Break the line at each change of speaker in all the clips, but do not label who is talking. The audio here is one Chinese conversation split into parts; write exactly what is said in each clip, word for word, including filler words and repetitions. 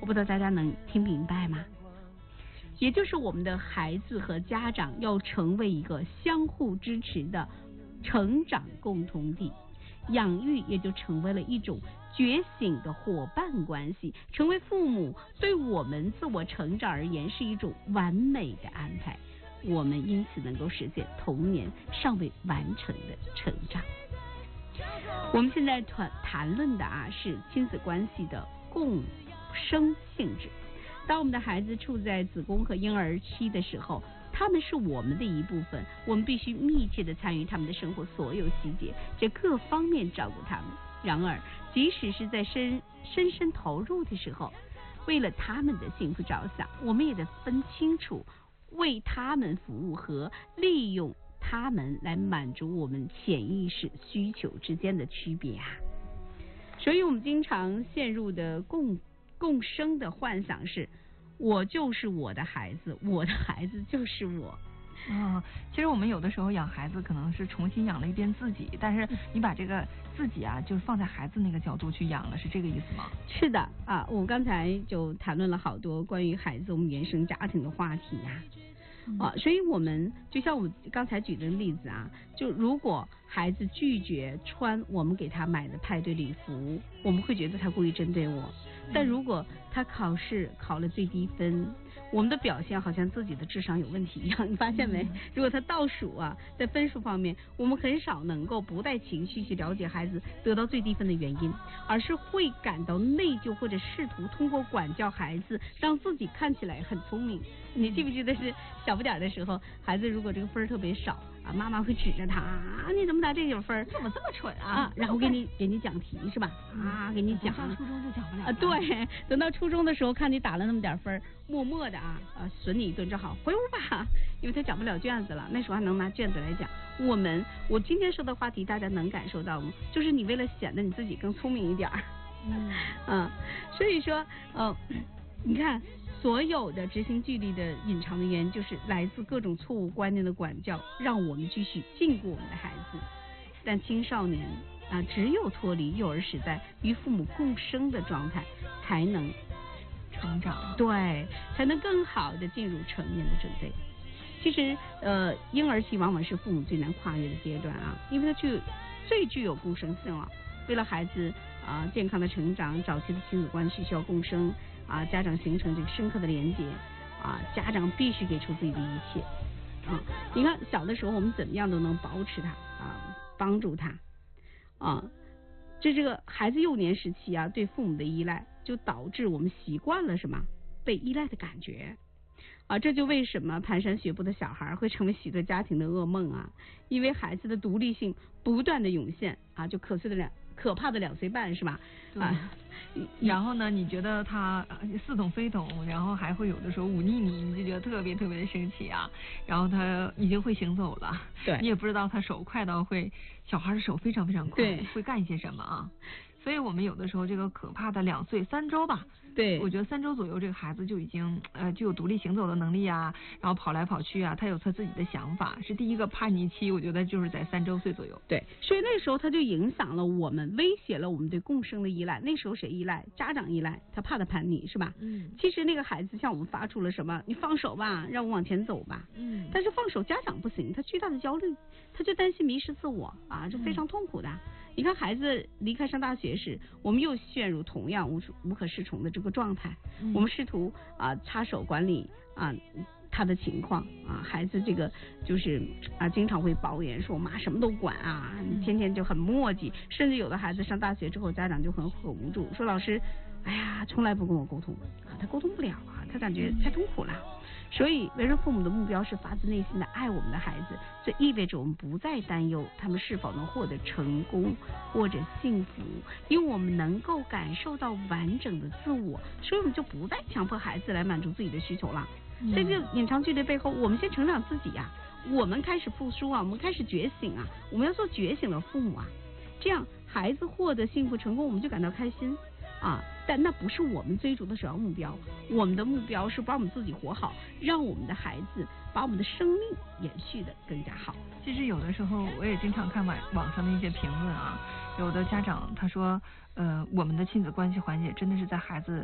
不知道大家能听明白吗？也就是我们的孩子和家长要成为一个相互支持的成长共同体，养育也就成为了一种觉醒的伙伴关系，成为父母对我们自我成长而言是一种完美的安排，我们因此能够实现童年尚未完成的成长。我们现在谈谈论的啊是亲子关系的共生性质。当我们的孩子处在子宫和婴儿期的时候，他们是我们的一部分，我们必须密切地参与他们的生活所有细节，这各方面照顾他们。然而即使是在深深深投入的时候，为了他们的幸福着想，我们也得分清楚为他们服务和利用他们来满足我们潜意识需求之间的区别啊。所以我们经常陷入的共共生的幻想是，我就是我的孩子，我的孩子就是我。
嗯，其实我们有的时候养孩子可能是重新养了一遍自己，但是你把这个自己啊，就是放在孩子那个角度去养了，是这个意思吗？
是的啊，我刚才就谈论了好多关于孩子我们原生家庭的话题呀、啊。啊，所以我们就像我刚才举的例子啊，就如果孩子拒绝穿我们给他买的派对礼服，我们会觉得他故意针对我。但如果他考试考了最低分，我们的表现好像自己的智商有问题一样，你发现没？如果他倒数啊，在分数方面，我们很少能够不带情绪去了解孩子得到最低分的原因，而是会感到内疚，或者试图通过管教孩子让自己看起来很聪明。你记不记得是小不点的时候，孩子如果这个分特别少啊，妈妈会指着他啊，你怎么打这个分？
怎么这么蠢啊？
啊，然后给你给你讲题是吧？啊，给你讲。
上初中就讲不了
啊，对，等到初中的时候，看你打了那么点分，默默的啊啊损你一顿，正好回屋吧，因为他讲不了卷子了。那时候还能拿卷子来讲。我们我今天说的话题，大家能感受到吗？就是你为了显得你自己更聪明一点儿，嗯啊，所以说呃，你看。所有的执行纪律的隐藏的原因，就是来自各种错误观念的管教，让我们继续禁锢我们的孩子。但青少年啊，只有脱离幼儿时代与父母共生的状态，才能
成长，
对，才能更好的进入成年的准备。其实，呃，婴儿期往往是父母最难跨越的阶段啊，因为它具最具有共生性了。为了孩子啊、呃、健康的成长，早期的亲子关系需要共生。啊，家长形成这个深刻的连接啊，家长必须给出自己的一切啊。你看小的时候我们怎么样都能保持他啊，帮助他啊。这这个孩子幼年时期啊，对父母的依赖，就导致我们习惯了什么被依赖的感觉啊。这就为什么蹒跚学步的小孩会成为许多家庭的噩梦啊，因为孩子的独立性不断的涌现啊，就可岁的两可怕的两岁半是吧？啊。
然后呢，你觉得他似懂非懂，然后还会有的时候忤逆你，你就觉得特别特别的生气啊。然后他已经会行走了，
对，
你也不知道他手快到会，小孩的手非常非常快，
对，
会干一些什么啊。所以我们有的时候这个可怕的两岁三周吧，
对，
我觉得三周左右这个孩子就已经呃具有独立行走的能力啊，然后跑来跑去啊，他有他自己的想法，是第一个叛逆期，我觉得就是在三周岁左右。
对，所以那时候他就影响了我们，威胁了我们对共生的依赖。那时候谁依赖？家长依赖，他怕他叛逆是吧？
嗯。
其实那个孩子向我们发出了什么？你放手吧，让我往前走吧。
嗯。
但是放手家长不行，他巨大的焦虑，他就担心迷失自我啊，这非常痛苦的。嗯，你看孩子离开上大学时，我们又陷入同样无无可适从的这个状态。嗯，我们试图啊插手管理啊他的情况啊，孩子这个就是啊经常会抱怨说妈什么都管啊，天天就很磨叽，甚至有的孩子上大学之后，家长就很很无助，说老师，哎呀从来不跟我沟通啊，他沟通不了啊，他感觉太痛苦了。所以为人父母的目标是发自内心的爱我们的孩子，这意味着我们不再担忧他们是否能获得成功或者幸福，因为我们能够感受到完整的自我，所以我们就不再强迫孩子来满足自己的需求了。嗯，在这个隐藏距离背后，我们先成长自己呀，啊，我们开始复苏啊，我们开始觉醒啊，我们要做觉醒的父母啊，这样孩子获得幸福成功，我们就感到开心啊，但那不是我们追逐的首要目标，我们的目标是把我们自己活好，让我们的孩子把我们的生命延续的更加好。
其实有的时候我也经常看网网上的一些评论啊，有的家长他说呃，我们的亲子关系缓解真的是在孩子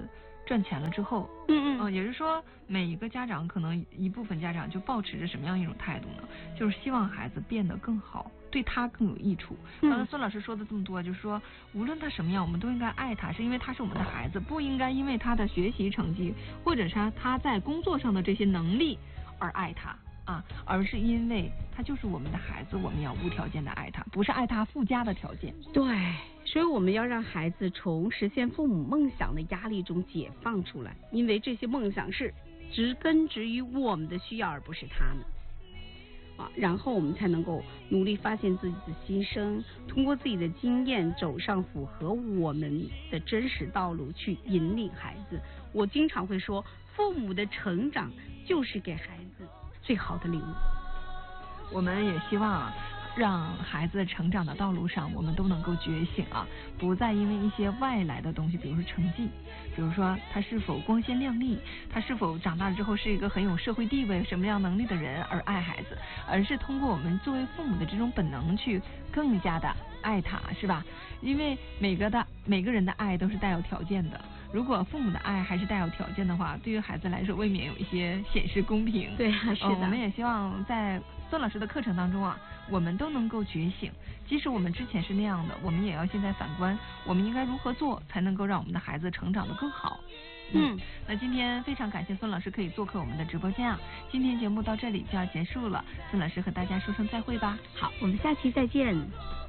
赚钱了之后，
嗯嗯，
呃，也就是说每一个家长可能一部分家长就抱持着什么样一种态度呢？就是希望孩子变得更好，对他更有益处。
嗯
刚才孙老师说的这么多，就是说无论他什么样，我们都应该爱他，是因为他是我们的孩子，不应该因为他的学习成绩或者是他在工作上的这些能力而爱他。啊，而是因为他就是我们的孩子，我们要无条件的爱他，不是爱他附加的条件。
对，所以我们要让孩子从实现父母梦想的压力中解放出来，因为这些梦想是植根植于我们的需要，而不是他们。啊，然后我们才能够努力发现自己的心声，通过自己的经验走上符合我们的真实道路，去引领孩子。我经常会说，父母的成长就是给孩子最好的礼物。
我们也希望啊，让孩子成长的道路上，我们都能够觉醒啊，不再因为一些外来的东西，比如说成绩，比如说他是否光鲜亮丽，他是否长大了之后是一个很有社会地位、什么样能力的人而爱孩子，而是通过我们作为父母的这种本能去更加的爱他，是吧？因为每个的每个人的爱都是带有条件的。如果父母的爱还是带有条件的话，对于孩子来说未免有一些显示公平。
对啊，是的、
呃。我们也希望在孙老师的课程当中啊，我们都能够觉醒。即使我们之前是那样的，我们也要现在反观，我们应该如何做才能够让我们的孩子成长得更好。嗯，那今天非常感谢孙老师可以做客我们的直播间啊。今天节目到这里就要结束了，孙老师和大家说声再会吧。
好，我们下期再见。